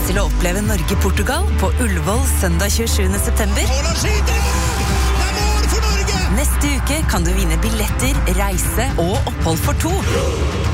lyst til å oppleve Norge-Portugal på Ullevål søndag 27. september? Neste uke kan du vinne billetter, reise og opphold for 2.